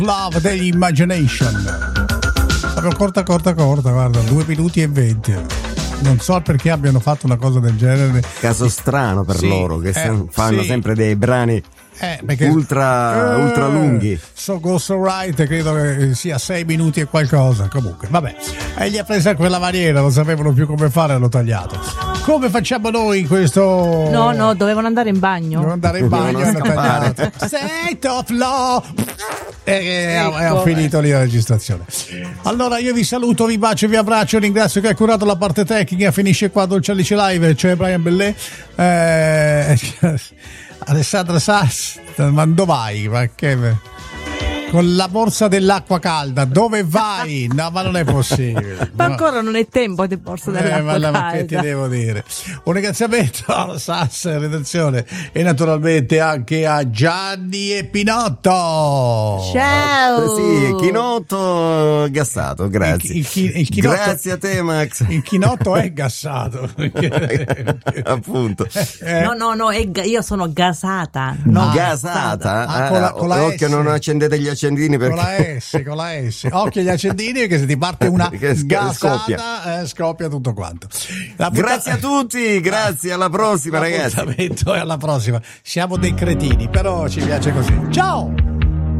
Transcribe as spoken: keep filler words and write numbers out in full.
Love degli Imagination. Proprio corta corta corta, guarda, due minuti e venti. Non so perché abbiano fatto una cosa del genere. Caso strano per sì, loro che eh, fanno sì. sempre dei brani Eh, perché, ultra, eh, ultra lunghi. So Go So Right credo che sia sei minuti e qualcosa. Comunque vabbè, e gli ha presa in quella maniera, non sapevano più come fare, hanno tagliato. Come facciamo noi questo? No, no, dovevano andare in bagno. Dovevano andare in bagno e hanno tagliato. State of law. E ecco, ho finito lì la registrazione. Allora io vi saluto, vi bacio, vi abbraccio, ringrazio che ha curato la parte tecnica. Finisce qua Dolce Alice Live, cioè Brian Bellè. eh, Alessandra Sass, ma dove vai? Ma che... Con la borsa dell'acqua calda, dove vai? No, ma non è possibile. Ma no. ancora non è tempo di borsa dell'acqua eh, ma, calda. ma che ti devo dire? Un ringraziamento alla Sass redazione e naturalmente anche a Gianni e Pinotto. Ciao. Eh sì, Chinotto gassato, grazie. Il, il, il Chinotto, grazie a te, Max. Il Chinotto è gassato. Appunto. Eh. No, no, no, è, io sono gasata. No, gasata? Ah, con la, con la occhio, S. non accendete gli accendini perché... Con la S, con la S. Occhio agli accendini che se ti parte una gasata scoppia. Eh, scoppia tutto quanto. La grazie punt- a tutti, grazie, alla prossima ragazzi. L'appuntamento è alla prossima. Siamo dei cretini, però ci piace così. Ciao!